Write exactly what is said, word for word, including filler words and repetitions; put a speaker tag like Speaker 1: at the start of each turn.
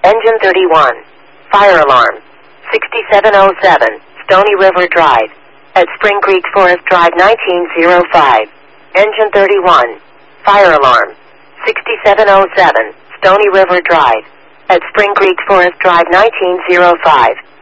Speaker 1: Engine thirty-one. Fire alarm. sixty-seven oh seven, Stony River Drive. At Spring Creek Forest Drive nineteen oh five. Engine thirty-one. Fire alarm. sixty-seven oh seven, Stony River Drive. At Spring Creek Forest Drive nineteen oh five.